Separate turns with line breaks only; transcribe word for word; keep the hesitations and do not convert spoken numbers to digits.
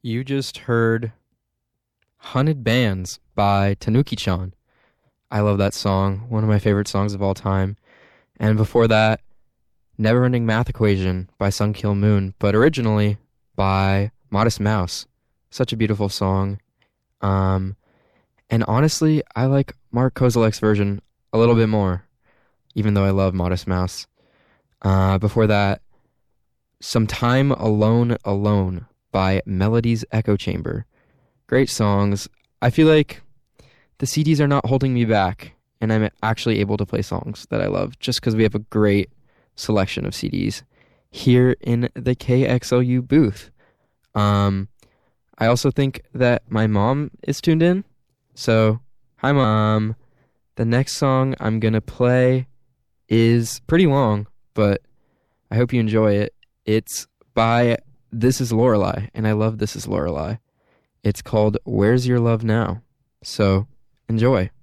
You just heard Hunted Bands by Tanuki-chan. I love that song, one of my favorite songs of all time. And before that, Neverending Math Equation by Sun Kill Moon, but originally by Modest Mouse. Such a beautiful song. Um, and honestly, I like Mark Kozelek's version a little bit more, even though I love Modest Mouse. Uh, before that, Some Time Alone Alone by Melody's Echo Chamber. Great songs. I feel like the C Ds are not holding me back, and I'm actually able to play songs that I love just because we have a great selection of C Ds here in the K X L U booth. Um, I also think that my mom is tuned in. So, hi, Mom. The next song I'm going to play is pretty long, but I hope you enjoy it. It's by This Is Lorelei, and I love This Is Lorelei. It's called Where's Your Love Now? So, enjoy.